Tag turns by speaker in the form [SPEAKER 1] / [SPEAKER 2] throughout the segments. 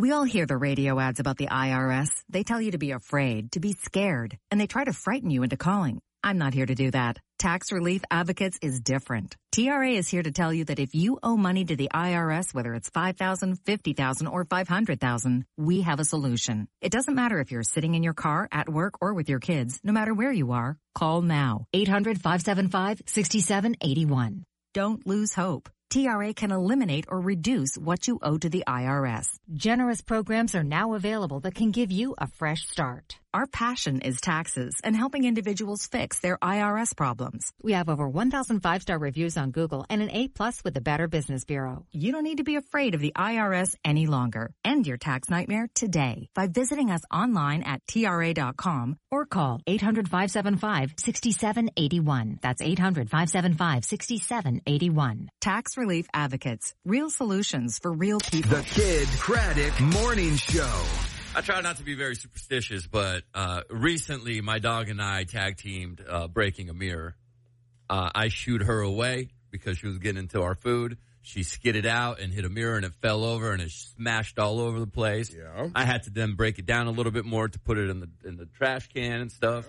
[SPEAKER 1] We all hear the radio ads about the IRS. They tell you to be afraid, to be scared, and they try to frighten you into calling. I'm not here to do that. Tax Relief Advocates is different. TRA is here to tell you that if you owe money to the IRS, whether it's $5,000, $50,000, or $500,000, we have a solution. It doesn't matter if you're sitting in your car, at work, or with your kids. No matter where you are, call now. 800-575-6781. Don't lose hope. TRA can eliminate or reduce what you owe to the IRS. Generous programs are now available that can give you a fresh start. Our passion is taxes and helping individuals fix their IRS problems. We have over 1,000 five-star reviews on Google and an A+ with the Better Business Bureau. You don't need to be afraid of the IRS any longer. End your tax nightmare today by visiting us online at TRA.com or call 800-575-6781. That's 800-575-6781. Tax Relief Advocates. Real solutions for real people.
[SPEAKER 2] The Kid Craddock Morning Show.
[SPEAKER 3] I try not to be very superstitious, but recently my dog and I tag teamed breaking a mirror. I shooed her away because she was getting into our food. She skidded out and hit a mirror, and it fell over, and it smashed all over the place.
[SPEAKER 4] Yeah.
[SPEAKER 3] I had to then break it down a little bit more to put it in the trash can and stuff.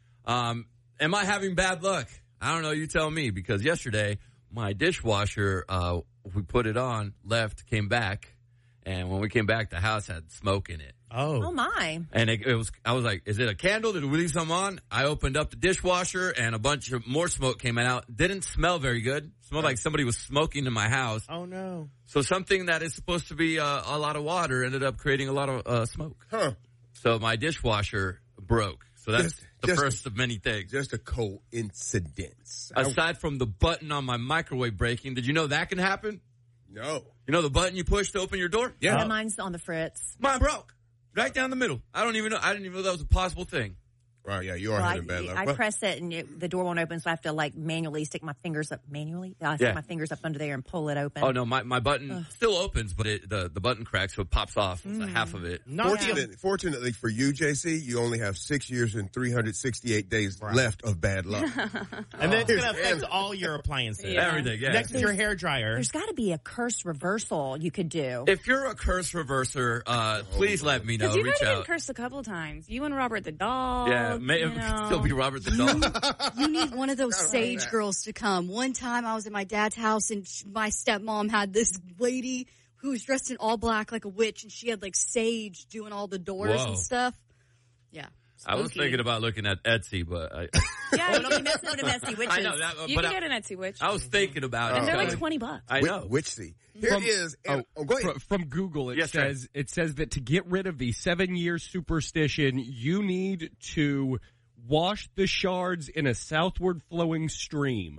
[SPEAKER 3] Am I having bad luck? I don't know. You tell me, because yesterday my dishwasher, we put it on, left, came back. And when we came back, the house had smoke in it.
[SPEAKER 5] Oh my.
[SPEAKER 3] And it was, I was like, is it a candle? Did we leave some on? I opened up the dishwasher and a bunch of more smoke came out. Didn't smell very good. Smelled like somebody was smoking in my house.
[SPEAKER 5] Oh no.
[SPEAKER 3] So something that is supposed to be a lot of water ended up creating a lot of smoke.
[SPEAKER 4] Huh.
[SPEAKER 3] So my dishwasher broke. So that's the first of many things.
[SPEAKER 4] Just a coincidence.
[SPEAKER 3] Aside from the button on my microwave breaking, did you know that can happen?
[SPEAKER 4] No.
[SPEAKER 3] You know the button you push to open your door?
[SPEAKER 4] Yeah.
[SPEAKER 5] Mine's on the fritz.
[SPEAKER 3] Mine broke. Right down the middle. I didn't even know that was a possible thing.
[SPEAKER 4] Right, yeah, you are having bad luck.
[SPEAKER 5] I press it and the door won't open, so I have to manually stick my fingers up. Stick my fingers up under there and pull it open.
[SPEAKER 3] Oh no, my button still opens, but the button cracks, so it pops off. Half of it.
[SPEAKER 4] Fortunately for you, JC, you only have 6 years and 368 days left of bad luck.
[SPEAKER 6] And then it's going to affect all your appliances.
[SPEAKER 3] Yeah. Everything, yeah.
[SPEAKER 6] Next is your hair dryer.
[SPEAKER 5] There's got to be a curse reversal you could do.
[SPEAKER 3] If you're a curse reverser, please let me know.
[SPEAKER 7] Because you've
[SPEAKER 3] Reach
[SPEAKER 7] already
[SPEAKER 3] out.
[SPEAKER 7] been cursed a couple of times. You and Robert the dog.
[SPEAKER 3] Yeah, it could still be Robert the dog.
[SPEAKER 8] You need one of those sage girls to come. One time I was at my dad's house and my stepmom had this lady who was dressed in all black like a witch, and she had sage doing all the doors and stuff. Yeah.
[SPEAKER 3] I was thinking about looking at Etsy, but
[SPEAKER 5] don't be messing with them Etsy witches.
[SPEAKER 3] I know that,
[SPEAKER 7] You can get an Etsy witch.
[SPEAKER 3] I was thinking about it.
[SPEAKER 7] And they're like $20.
[SPEAKER 3] I know.
[SPEAKER 4] Witchsy. Here is. Go ahead.
[SPEAKER 9] From Google, it says that to get rid of the 7-year superstition, you need to wash the shards in a southward flowing stream.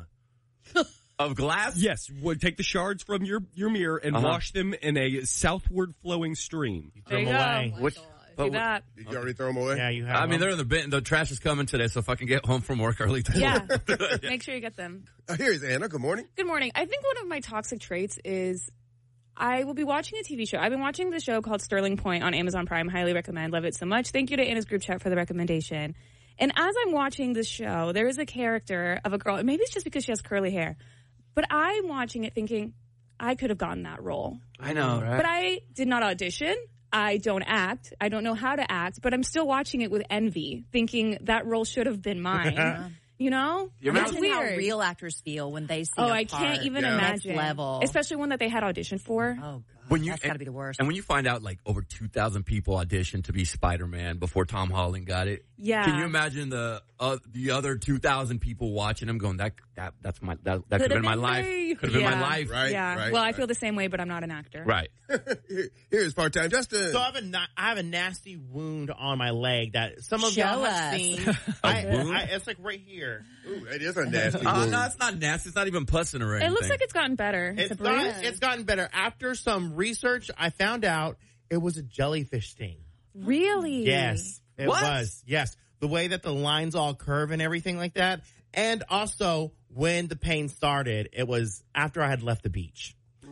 [SPEAKER 3] Of glass?
[SPEAKER 9] Yes. Take the shards from your mirror and wash them in a southward flowing stream.
[SPEAKER 7] There you go. Do that.
[SPEAKER 4] Did you already throw them away?
[SPEAKER 6] Yeah, you have.
[SPEAKER 3] I mean, they're in the bin. The trash is coming today, so if I can get home from work early today.
[SPEAKER 7] Yeah. Make sure you get them.
[SPEAKER 4] Here's Anna. Good morning.
[SPEAKER 7] Good morning. I think one of my toxic traits is I will be watching a TV show. I've been watching the show called Sterling Point on Amazon Prime. Highly recommend. Love it so much. Thank you to Anna's group chat for the recommendation. And as I'm watching this show, there is a character of a girl, and maybe it's just because she has curly hair, but I'm watching it thinking, I could have gotten that role.
[SPEAKER 3] I know, right?
[SPEAKER 7] But I did not audition. I don't act. I don't know how to act, but I'm still watching it with envy, thinking that role should have been mine. You know?
[SPEAKER 5] Imagine how real actors feel when they see
[SPEAKER 7] I can't even imagine.
[SPEAKER 5] Next level.
[SPEAKER 7] Especially one that they had auditioned for.
[SPEAKER 5] Oh, God. That's got to be the worst.
[SPEAKER 3] And when you find out over 2,000 people auditioned to be Spider-Man before Tom Holland got it.
[SPEAKER 7] Yeah.
[SPEAKER 3] Can you imagine the other 2,000 people watching him going, that could have been my life. Could have been my life.
[SPEAKER 4] Right.
[SPEAKER 7] Yeah.
[SPEAKER 4] Right,
[SPEAKER 7] well, I feel the same way, but I'm not an actor.
[SPEAKER 3] Right.
[SPEAKER 4] Here's part-time Justin.
[SPEAKER 6] So I have a nasty wound on my leg that some of y'all have seen.
[SPEAKER 3] Wound?
[SPEAKER 6] It's right here.
[SPEAKER 4] Ooh, it is a nasty wound.
[SPEAKER 3] No, it's not nasty. It's not even pussing or anything.
[SPEAKER 7] It looks like it's gotten better.
[SPEAKER 6] It's gotten better. After some research, I found out it was a jellyfish sting.
[SPEAKER 7] Really?
[SPEAKER 6] Yes. It was. Yes. The way that the lines all curve and everything like that. And also, when the pain started, it was after I had left the beach.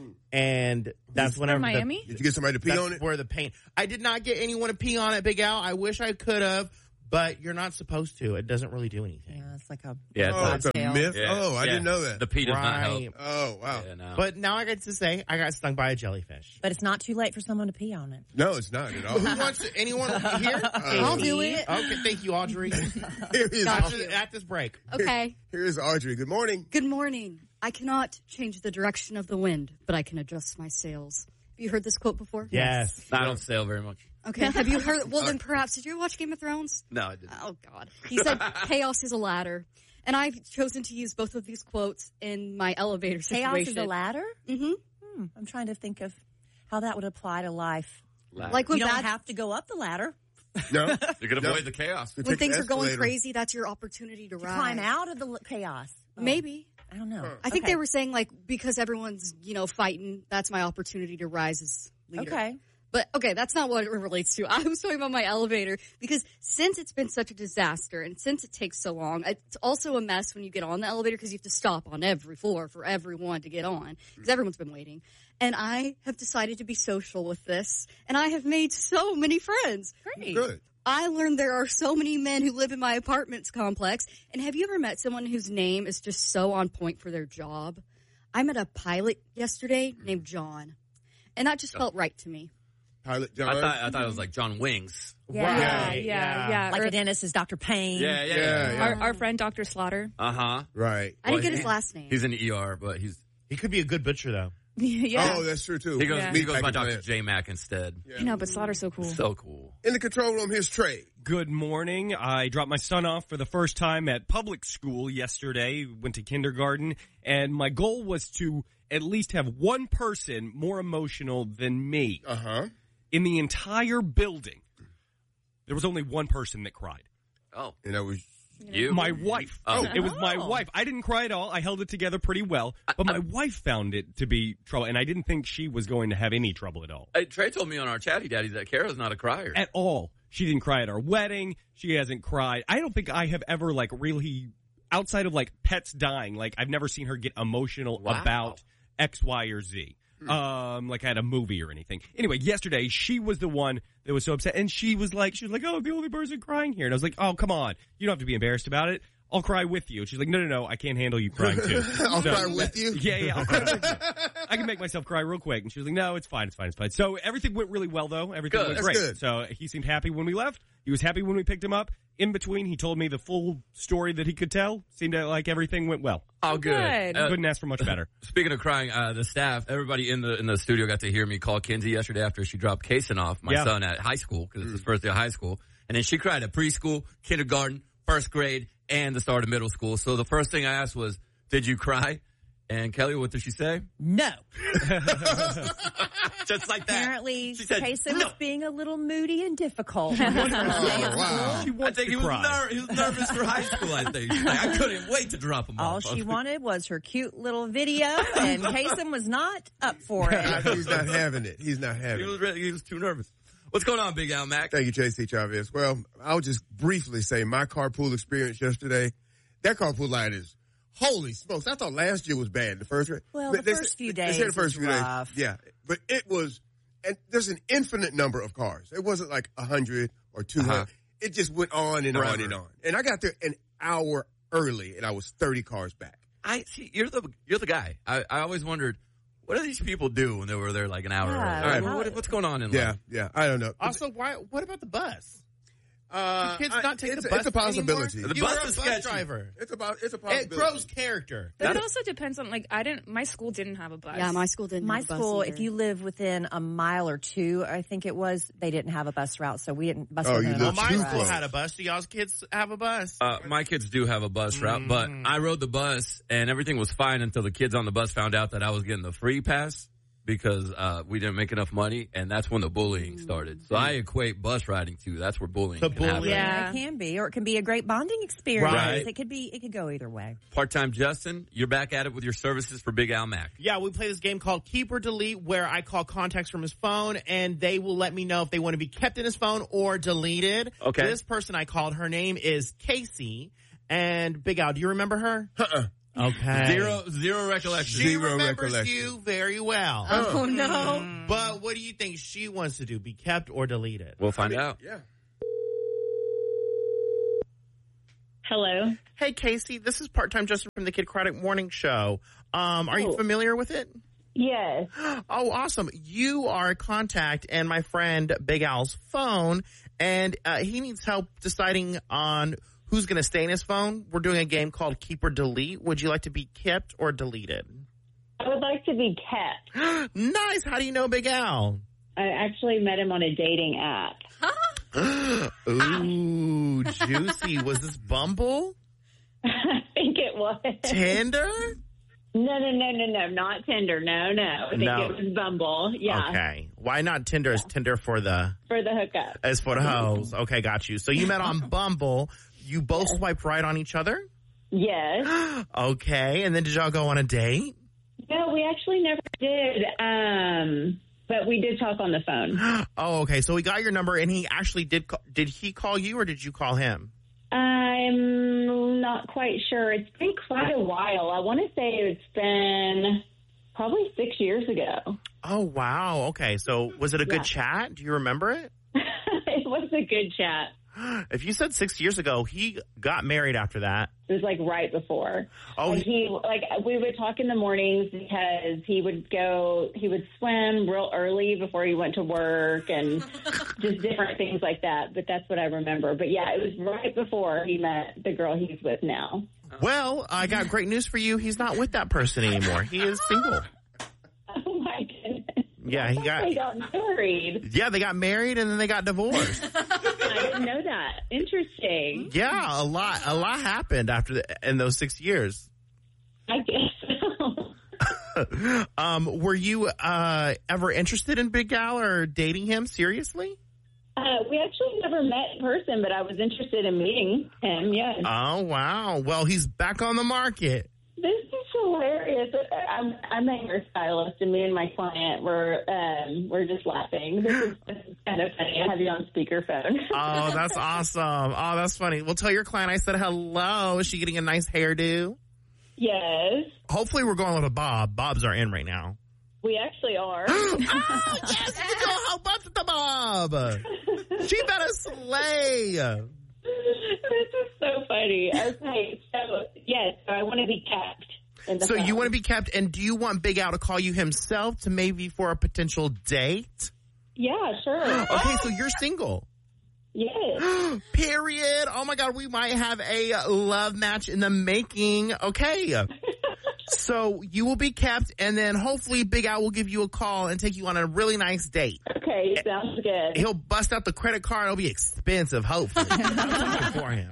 [SPEAKER 6] And that's whenever
[SPEAKER 7] Miami?
[SPEAKER 4] Did you get somebody to pee on it?
[SPEAKER 6] Where the pain. I did not get anyone to pee on it, Big Al. I wish I could have. but you're not supposed to. It doesn't really do anything.
[SPEAKER 5] Yeah, it's like a
[SPEAKER 4] it's a myth.
[SPEAKER 3] Yeah.
[SPEAKER 4] Oh, I didn't know that.
[SPEAKER 3] The pee does not help.
[SPEAKER 4] Oh, wow.
[SPEAKER 3] Yeah, no.
[SPEAKER 6] But now I get to say I got stung by a jellyfish.
[SPEAKER 5] But it's not too late for someone to pee on it.
[SPEAKER 4] No, it's not at all.
[SPEAKER 6] Who wants to, anyone here?
[SPEAKER 8] I'll do it.
[SPEAKER 6] Okay, thank you, Audrey.
[SPEAKER 4] Here is
[SPEAKER 6] At this break.
[SPEAKER 8] Okay.
[SPEAKER 4] Here's Audrey. Good morning.
[SPEAKER 8] Good morning. I cannot change the direction of the wind, but I can adjust my sails. Have you heard this quote before?
[SPEAKER 6] Yes.
[SPEAKER 3] I don't sail very much.
[SPEAKER 8] Okay. Have you heard? Well, then perhaps did you watch Game of Thrones?
[SPEAKER 3] No, I didn't.
[SPEAKER 8] Oh God. He said chaos is a ladder, and I've chosen to use both of these quotes in my elevator situation.
[SPEAKER 5] Chaos is a ladder?
[SPEAKER 8] Mm-hmm.
[SPEAKER 5] I'm trying to think of how that would apply to life.
[SPEAKER 8] Like when
[SPEAKER 5] You don't have to go up the ladder.
[SPEAKER 4] No.
[SPEAKER 3] You can avoid the chaos.
[SPEAKER 8] when things are going crazy, that's your opportunity to rise.
[SPEAKER 5] Climb out of the chaos.
[SPEAKER 8] Maybe.
[SPEAKER 5] I don't know.
[SPEAKER 8] I think they were saying like because everyone's fighting, that's my opportunity to rise as leader.
[SPEAKER 5] Okay.
[SPEAKER 8] But okay, that's not what it relates to. I was talking about my elevator because since it's been such a disaster and since it takes so long, it's also a mess when you get on the elevator because you have to stop on every floor for everyone to get on because everyone's been waiting. And I have decided to be social with this, and I have made so many friends.
[SPEAKER 5] Great.
[SPEAKER 4] Good.
[SPEAKER 8] I learned there are so many men who live in my apartments complex. And have you ever met someone whose name is just so on point for their job? I met a pilot yesterday named John, and that just felt right to me.
[SPEAKER 4] Pilot John.
[SPEAKER 3] I thought it was like John Wings.
[SPEAKER 7] Yeah.
[SPEAKER 5] Like a dentist is Dr. Payne.
[SPEAKER 3] Yeah.
[SPEAKER 7] Our friend Dr. Slaughter.
[SPEAKER 3] Uh-huh.
[SPEAKER 4] Right.
[SPEAKER 8] I didn't get his last name.
[SPEAKER 3] He's in the ER, but
[SPEAKER 6] He could be a good butcher, though.
[SPEAKER 7] Yeah.
[SPEAKER 4] Oh, that's true, too.
[SPEAKER 3] he goes
[SPEAKER 4] Meat
[SPEAKER 3] by
[SPEAKER 4] packing
[SPEAKER 3] Dr.
[SPEAKER 4] plant.
[SPEAKER 3] J. Mac instead.
[SPEAKER 7] I know, but Slaughter's so cool.
[SPEAKER 3] So cool.
[SPEAKER 4] In the control room, here's Trey.
[SPEAKER 9] Good morning. I dropped my son off for the first time at public school yesterday, went to kindergarten, and my goal was to at least have one person more emotional than me.
[SPEAKER 4] Uh-huh.
[SPEAKER 9] In the entire building, there was only one person that cried.
[SPEAKER 3] Oh.
[SPEAKER 4] And that was
[SPEAKER 3] You?
[SPEAKER 9] My wife.
[SPEAKER 3] Oh.
[SPEAKER 9] It was my wife. I didn't cry at all. I held it together pretty well. But my wife found it to be trouble, and I didn't think she was going to have any trouble at all.
[SPEAKER 3] Trey told me on our Chatty Daddies that Kara's not a crier.
[SPEAKER 9] At all. She didn't cry at our wedding. She hasn't cried. I don't think I have ever, really, outside of, pets dying, I've never seen her get emotional about X, Y, or Z. At a movie or anything. Anyway, yesterday, she was the one that was so upset, and she was like, oh, the only person crying here. And I was like, oh, come on. You don't have to be embarrassed about it. I'll cry with you. She's like, no, I can't handle you crying too.
[SPEAKER 4] I'll cry with you?
[SPEAKER 9] Yeah, I'll cry with you. I can make myself cry real quick. And she was like, no, it's fine. So everything went really well, though. Everything
[SPEAKER 3] Good.
[SPEAKER 9] went
[SPEAKER 3] That's
[SPEAKER 9] great.
[SPEAKER 4] good.
[SPEAKER 9] So he seemed happy when we left. He was happy when we picked him up. In between, he told me the full story that he could tell. Seemed like everything went well.
[SPEAKER 3] Oh,
[SPEAKER 7] Good.
[SPEAKER 3] good.
[SPEAKER 9] Couldn't ask for much better.
[SPEAKER 3] Speaking of crying, the staff, everybody in the studio got to hear me call Kinsey yesterday after she dropped Kason off, my son at high school, because it's his first day of high school. And then she cried at preschool, kindergarten, first grade, and the start of middle school. So the first thing I asked was, did you cry? And Kelly, what did she say?
[SPEAKER 5] No.
[SPEAKER 3] Just like that.
[SPEAKER 5] Apparently,
[SPEAKER 3] She said,
[SPEAKER 5] Kason was being a little moody and difficult.
[SPEAKER 4] Oh, wow.
[SPEAKER 3] I think he was nervous for high school, I think. I couldn't wait to drop him
[SPEAKER 5] All
[SPEAKER 3] off.
[SPEAKER 5] she wanted was her cute little video, and Kason was not up for it.
[SPEAKER 4] He's not having it. He's not having it.
[SPEAKER 3] He was too nervous. What's going on, Big Al Mac?
[SPEAKER 4] Thank you, JC Chavez. Well, I'll just briefly say my carpool experience yesterday, that carpool line is, holy smokes. I thought last year was bad, the first.
[SPEAKER 5] Well,
[SPEAKER 4] but
[SPEAKER 5] the first few days
[SPEAKER 4] They said the first
[SPEAKER 5] was
[SPEAKER 4] few
[SPEAKER 5] rough.
[SPEAKER 4] days. Yeah. But it was, and there's an infinite number of cars. It wasn't like 100 or 200.
[SPEAKER 3] Uh-huh.
[SPEAKER 4] It just went on and on and on. And I got there an hour early, and I was 30 cars back.
[SPEAKER 3] I see. You're the guy. I always wondered, what do these people do when they were there like an hour
[SPEAKER 5] Yeah,
[SPEAKER 3] early? All right, what's going on in life?
[SPEAKER 4] Yeah. I don't know.
[SPEAKER 6] Also, what about the bus? Kids not taking the
[SPEAKER 4] it's
[SPEAKER 6] bus
[SPEAKER 4] a possibility.
[SPEAKER 6] anymore?
[SPEAKER 3] The
[SPEAKER 6] You
[SPEAKER 3] bus
[SPEAKER 6] were a
[SPEAKER 3] is
[SPEAKER 6] bus
[SPEAKER 3] sketchy.
[SPEAKER 6] driver.
[SPEAKER 4] It's a possibility.
[SPEAKER 6] It grows character.
[SPEAKER 7] But it also depends on, my school didn't have a bus.
[SPEAKER 8] Yeah, my school didn't
[SPEAKER 5] My
[SPEAKER 8] have a bus
[SPEAKER 5] school,
[SPEAKER 8] either.
[SPEAKER 5] if you live within a mile or two, I think it was, they didn't have a bus route, so we didn't bus
[SPEAKER 4] Oh,
[SPEAKER 5] within
[SPEAKER 4] you
[SPEAKER 5] a
[SPEAKER 4] live
[SPEAKER 5] mile
[SPEAKER 6] My
[SPEAKER 4] too
[SPEAKER 5] route.
[SPEAKER 6] school
[SPEAKER 4] close.
[SPEAKER 6] had a bus. Do y'all's kids have a bus?
[SPEAKER 3] My kids do have a bus route, but I rode the bus and everything was fine until the kids on the bus found out that I was getting the free pass because we didn't make enough money, and that's when the bullying started. So I equate bus riding to that's where bullying
[SPEAKER 6] To
[SPEAKER 3] can happen.
[SPEAKER 6] bullying.
[SPEAKER 7] Yeah.
[SPEAKER 5] It can be, or it can be a great bonding experience.
[SPEAKER 3] Right.
[SPEAKER 5] It could go either way.
[SPEAKER 3] Part-time Justin, you're back at it with your services for Big Al Mac.
[SPEAKER 6] Yeah, we play this game called Keep or Delete where I call contacts from his phone and they will let me know if they want to be kept in his phone or deleted.
[SPEAKER 3] Okay.
[SPEAKER 6] This person I called, her name is Casey. And Big Al, do you remember her? Okay.
[SPEAKER 3] Zero recollection.
[SPEAKER 6] She
[SPEAKER 4] Zero
[SPEAKER 6] remembers
[SPEAKER 4] recollection.
[SPEAKER 6] you very well.
[SPEAKER 8] Oh, no.
[SPEAKER 6] But what do you think she wants to do? Be kept or deleted?
[SPEAKER 3] We'll find out.
[SPEAKER 4] Yeah.
[SPEAKER 10] Hello.
[SPEAKER 6] Hey, Casey, this is Part-Time Justin from the Kid Craddock Morning Show. Are you familiar with it?
[SPEAKER 10] Yes.
[SPEAKER 6] Oh, awesome. You are a contact and my friend Big Al's phone, and he needs help deciding on who's going to stay in his phone. We're doing a game called Keep or Delete. Would you like to be kept or deleted?
[SPEAKER 10] I would like to be kept.
[SPEAKER 6] Nice. How do you know Big Al?
[SPEAKER 10] I actually met him on a dating app.
[SPEAKER 6] Ooh, juicy. Was this Bumble?
[SPEAKER 10] I think it was.
[SPEAKER 6] Tinder?
[SPEAKER 10] No, not Tinder. No. I think it was Bumble. Yeah.
[SPEAKER 6] Okay. Why not Tinder? Is Tinder for the
[SPEAKER 10] hookup?
[SPEAKER 6] As for the hoes. Okay, got you. So you met on Bumble. You both swiped right on each other?
[SPEAKER 10] Yes.
[SPEAKER 6] Okay. And then did y'all go on a date?
[SPEAKER 10] No, we actually never did. But we did talk on the phone.
[SPEAKER 6] Oh, okay. So he got your number, and he actually did he call you, or did you call him?
[SPEAKER 10] I'm not quite sure. It's been quite a while. I want to say it's been probably 6 years ago.
[SPEAKER 6] Oh, wow. Okay. So was it a good chat? Do you remember it?
[SPEAKER 10] It was a good chat.
[SPEAKER 6] If you said 6 years ago, he got married after that.
[SPEAKER 10] It was like right before.
[SPEAKER 6] Oh,
[SPEAKER 10] we would talk in the mornings because he would swim real early before he went to work and just different things like that. But that's what I remember. But yeah, it was right before he met the girl he's with now.
[SPEAKER 6] Well, I got great news for you. He's not with that person anymore. He is single.
[SPEAKER 10] Oh my goodness.
[SPEAKER 6] Yeah,
[SPEAKER 10] they got married.
[SPEAKER 6] Yeah, they got married and then they got divorced.
[SPEAKER 10] I didn't know that. Interesting.
[SPEAKER 6] Yeah, a lot happened in those 6 years.
[SPEAKER 10] I guess so.
[SPEAKER 6] Were you ever interested in Big Al or dating him seriously?
[SPEAKER 10] We actually never met in person, but I was interested in meeting him. Yes.
[SPEAKER 6] Oh wow! Well, he's back on the market.
[SPEAKER 10] This is hilarious. I'm a hairstylist, and me and my client we're just laughing. This is kind of funny. I have you on speakerphone.
[SPEAKER 6] Oh, that's awesome. Oh, that's funny. Well, tell your client I said hello. Is she getting a nice hairdo?
[SPEAKER 10] Yes.
[SPEAKER 6] Hopefully we're going with a bob. Bobs are in right now.
[SPEAKER 10] We actually are.
[SPEAKER 6] Oh, yes! You go help us with the bob. She better slay.
[SPEAKER 10] This is so funny. Okay, so I want to be kept.
[SPEAKER 6] So you want to be kept, and do you want Big Al to call you himself to maybe for a potential date?
[SPEAKER 10] Yeah, sure.
[SPEAKER 6] Okay, so you're single.
[SPEAKER 10] Yes.
[SPEAKER 6] Period. Oh my God, we might have a love match in the making. Okay. So you will be kept, and then hopefully Big Al will give you a call and take you on a really nice date.
[SPEAKER 10] Okay, sounds good.
[SPEAKER 6] He'll bust out the credit card. It'll be expensive, hopefully. For him.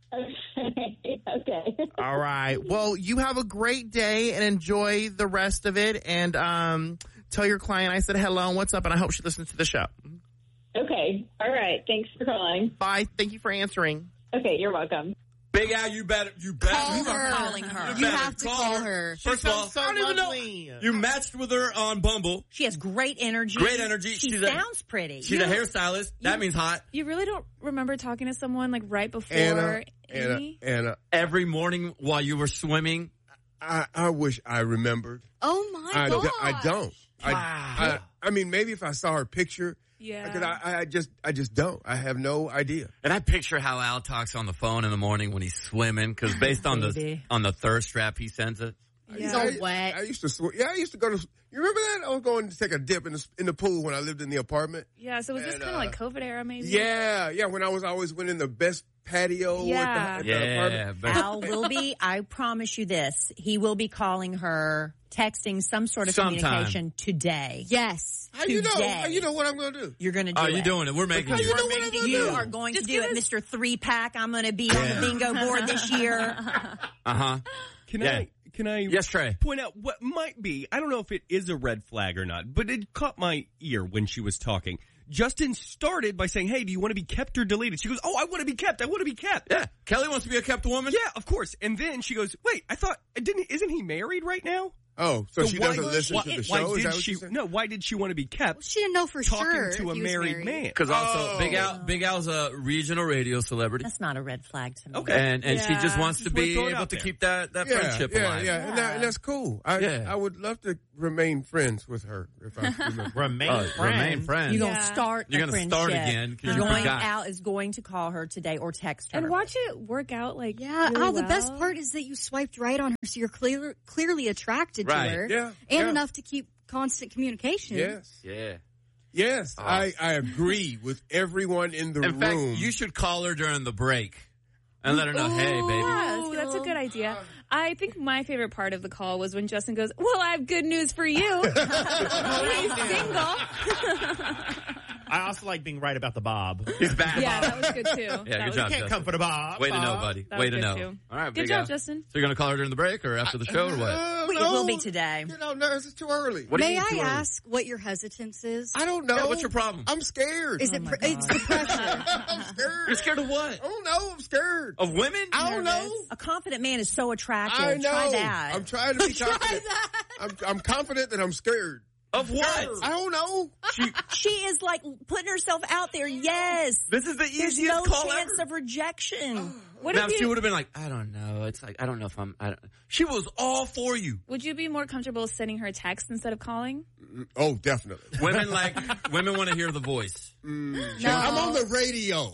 [SPEAKER 10] Okay.
[SPEAKER 6] All right. Well, you have a great day and enjoy the rest of it. And tell your client I said hello and what's up, and I hope she listens to the show.
[SPEAKER 10] Okay. All right. Thanks for calling.
[SPEAKER 6] Bye. Thank you for answering.
[SPEAKER 10] Okay, you're welcome.
[SPEAKER 3] Big Al, you better.
[SPEAKER 8] Call her.
[SPEAKER 5] Calling her.
[SPEAKER 8] You have to call her.
[SPEAKER 3] First of all,
[SPEAKER 6] so
[SPEAKER 3] I don't even know.
[SPEAKER 6] lovely.
[SPEAKER 3] You matched with her on Bumble.
[SPEAKER 5] She has great energy. She
[SPEAKER 3] She's
[SPEAKER 5] sounds pretty.
[SPEAKER 3] She's a hairstylist. That means hot.
[SPEAKER 7] You really don't remember talking to someone like right before
[SPEAKER 4] Anna,
[SPEAKER 3] Every morning while you were swimming.
[SPEAKER 4] I wish I remembered.
[SPEAKER 8] Oh my God.
[SPEAKER 4] I don't. I mean, maybe if I saw her picture.
[SPEAKER 7] Yeah.
[SPEAKER 4] Because I just don't. I have no idea.
[SPEAKER 3] And I picture how Al talks on the phone in the morning when he's swimming, because based on the thirst trap he sends it.
[SPEAKER 8] He's all wet.
[SPEAKER 4] I used to swim. Yeah, I used to go to. You remember that? I was going to take a dip in the pool when I lived in the apartment.
[SPEAKER 7] Yeah. So was this kind of like COVID era, maybe?
[SPEAKER 4] Yeah. When I was always winning the best patio. At the apartment.
[SPEAKER 5] Al will be. I promise you this. He will be calling her, texting some sort of communication today.
[SPEAKER 8] Yes.
[SPEAKER 4] How you know what I'm going to do?
[SPEAKER 5] You're going to do it.
[SPEAKER 3] Oh, you're doing it. We're making you.
[SPEAKER 5] You are going to do it, Mr. 3-pack. I'm going to be on the bingo board this year.
[SPEAKER 9] Can I
[SPEAKER 3] yes, Trey.
[SPEAKER 9] point out what might be, I don't know if it is a red flag or not, but it caught my ear when she was talking. Justin started by saying, hey, do you want to be kept or deleted? She goes, oh, I want to be kept. I want to be kept.
[SPEAKER 3] Yeah. Kelly wants to be a kept woman.
[SPEAKER 9] Yeah, of course. And then she goes, wait, I thought, isn't he married right now?
[SPEAKER 4] Oh, so she doesn't listen to the show?
[SPEAKER 9] Why
[SPEAKER 4] Is that
[SPEAKER 9] did
[SPEAKER 4] what
[SPEAKER 9] she?
[SPEAKER 4] you said?
[SPEAKER 9] No, why did she want to be kept?
[SPEAKER 8] She didn't know for
[SPEAKER 9] talking
[SPEAKER 8] sure
[SPEAKER 9] to a
[SPEAKER 8] if he was
[SPEAKER 9] married man.
[SPEAKER 3] Because also, Big Al's a regional radio celebrity.
[SPEAKER 5] That's not a red flag to me.
[SPEAKER 3] Okay. And she just wants to be able to keep that friendship alive.
[SPEAKER 4] Yeah. And that's cool. I would love to remain friends with her if I remember.
[SPEAKER 3] Remain friends.
[SPEAKER 5] You're going to start
[SPEAKER 3] You're
[SPEAKER 5] a
[SPEAKER 3] gonna
[SPEAKER 5] friendship.
[SPEAKER 3] start again because you
[SPEAKER 5] Going
[SPEAKER 3] forgot.
[SPEAKER 5] out is going to call her today or text her.
[SPEAKER 7] And watch it work out like
[SPEAKER 8] Yeah.
[SPEAKER 7] really
[SPEAKER 8] The best
[SPEAKER 7] well.
[SPEAKER 8] part is that you swiped right on her, so you're clearly attracted to
[SPEAKER 3] Right.
[SPEAKER 8] her.
[SPEAKER 4] Yeah.
[SPEAKER 8] And enough to keep constant communication.
[SPEAKER 4] Yes.
[SPEAKER 3] Yeah.
[SPEAKER 4] Yes. I agree with everyone in the
[SPEAKER 3] In
[SPEAKER 4] room.
[SPEAKER 3] fact, you should call her during the break and let her know, hey, baby.
[SPEAKER 7] Yeah, see, that's a good idea. I think my favorite part of the call was when Justin goes, well, I have good news for you. He's single.
[SPEAKER 6] I also like being right about the Bob.
[SPEAKER 3] He's back.
[SPEAKER 7] Yeah, that was good too.
[SPEAKER 3] Yeah,
[SPEAKER 7] That
[SPEAKER 3] good
[SPEAKER 7] was
[SPEAKER 3] job,
[SPEAKER 6] Can't
[SPEAKER 3] Justin.
[SPEAKER 6] come for the Bob.
[SPEAKER 3] Way to know, buddy.
[SPEAKER 7] That
[SPEAKER 3] Way
[SPEAKER 7] was
[SPEAKER 3] to
[SPEAKER 7] good
[SPEAKER 3] know.
[SPEAKER 7] too.
[SPEAKER 3] All right,
[SPEAKER 7] Good
[SPEAKER 3] Big
[SPEAKER 7] job,
[SPEAKER 3] Al.
[SPEAKER 7] Justin.
[SPEAKER 3] So you're going to call her during the break or after the show or what?
[SPEAKER 5] It will be today.
[SPEAKER 4] No, it's too early.
[SPEAKER 3] What do you
[SPEAKER 8] May
[SPEAKER 3] mean
[SPEAKER 8] I
[SPEAKER 3] too early?
[SPEAKER 8] ask what your hesitance is?
[SPEAKER 4] I don't know.
[SPEAKER 3] Yeah, what's your problem?
[SPEAKER 4] I'm scared.
[SPEAKER 8] Is it it's the pressure?
[SPEAKER 4] I'm scared.
[SPEAKER 3] You're scared of what?
[SPEAKER 4] I don't know. I'm scared.
[SPEAKER 3] Of women?
[SPEAKER 4] I don't know.
[SPEAKER 5] A confident man is so attractive.
[SPEAKER 4] I know.
[SPEAKER 5] Try that.
[SPEAKER 4] I'm trying to be confident. I'm confident that I'm scared.
[SPEAKER 3] Of what?
[SPEAKER 4] I don't know.
[SPEAKER 5] She is like putting herself out there. Yes.
[SPEAKER 3] This is the
[SPEAKER 5] There's
[SPEAKER 3] easiest
[SPEAKER 5] no
[SPEAKER 3] call
[SPEAKER 5] chance
[SPEAKER 3] ever.
[SPEAKER 5] of rejection.
[SPEAKER 7] What
[SPEAKER 3] Now,
[SPEAKER 7] if
[SPEAKER 3] she
[SPEAKER 7] you,
[SPEAKER 3] would have been like, I don't know. It's like, I don't know if She was all for you.
[SPEAKER 7] would you be more comfortable sending her a text instead of calling?
[SPEAKER 4] Oh, definitely.
[SPEAKER 3] Women want to hear the voice.
[SPEAKER 8] No.
[SPEAKER 4] I'm on the radio.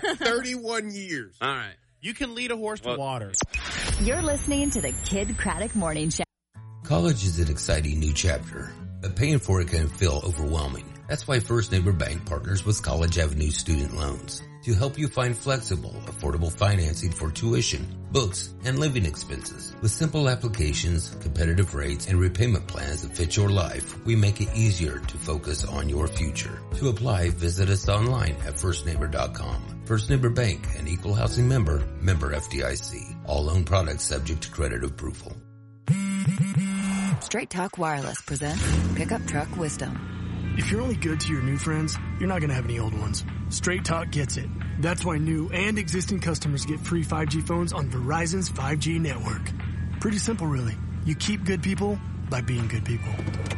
[SPEAKER 4] 31 years.
[SPEAKER 3] All right.
[SPEAKER 6] You can lead a horse to water.
[SPEAKER 11] You're listening to the Kid Craddock Morning Show.
[SPEAKER 12] College is an exciting new chapter, but paying for it can feel overwhelming. That's why First Neighbor Bank partners with College Avenue Student Loans to help you find flexible, affordable financing for tuition, books, and living expenses. With simple applications, competitive rates, and repayment plans that fit your life, we make it easier to focus on your future. To apply, visit us online at firstneighbor.com. First Neighbor Bank, an equal housing member, member FDIC. All loan products subject to credit approval.
[SPEAKER 11] Straight Talk Wireless presents Pickup Truck Wisdom.
[SPEAKER 13] If you're only good to your new friends, you're not going to have any old ones. Straight Talk gets it. That's why new and existing customers get free 5G phones on Verizon's 5G network. Pretty simple, really. You keep good people by being good people.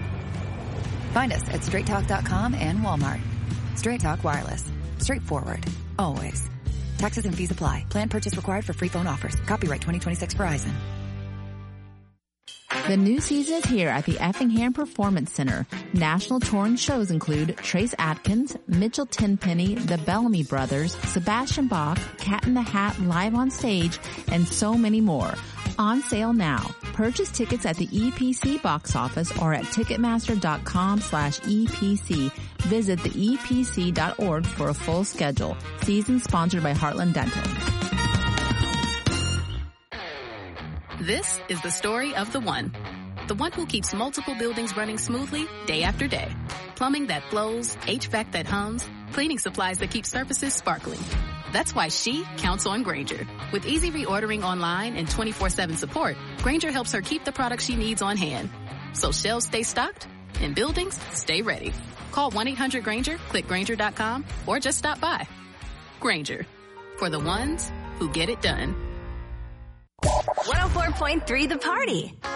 [SPEAKER 11] Find us at straighttalk.com and Walmart. Straight Talk Wireless. Straightforward. Always. Taxes and fees apply. Plan purchase required for free phone offers. Copyright 2026 Verizon.
[SPEAKER 14] The new season is here at the Effingham Performance Center. National touring shows include Trace Adkins, Mitchell Tenpenny, the Bellamy Brothers, Sebastian Bach, Cat in the Hat live on stage, and so many more. On sale now. Purchase tickets at the EPC box office or at ticketmaster.com/EPC. Visit theepc.org for a full schedule. Season sponsored by Heartland Dental.
[SPEAKER 15] This is the story of the one who keeps multiple buildings running smoothly day after day. Plumbing that flows, HVAC that hums, cleaning supplies that keep surfaces sparkling. That's why she counts on Grainger. With easy reordering online and 24/7 support, Grainger helps her keep the products she needs on hand. So shelves stay stocked and buildings stay ready. Call 1-800-GRAINGER, click Grainger.com, or just stop by. Grainger, for the ones who get it done.
[SPEAKER 11] 104.3 The Party.